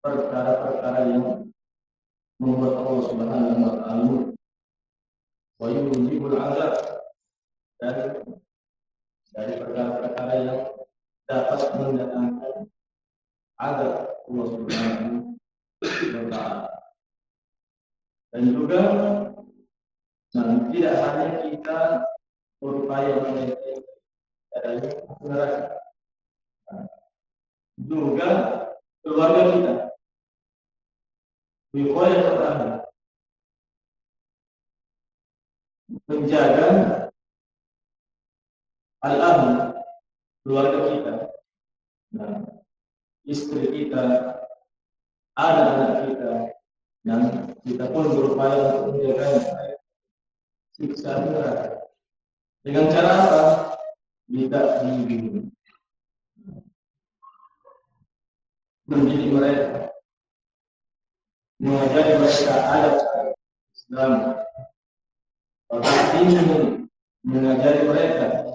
perkara-perkara yang membuat Allah Subhanahu wa taala wa yujibul azab, dan dari perkara-perkara yang dapat mendatangkan azab Allah Subhanahu wa taala. Dan juga tidak hanya kita berupaya menjadi dari neraka, juga keluarga kita. Upaya pertama menjaga al-aman, keluarga kita, nah, istri kita, anak-anak kita, dan kita pun berupaya untuk menjaga siksa neraka. Dengan cara apa? Tidak dibimbing, mendidik mereka, mengajari mereka adab Islam, ingin mengajari mereka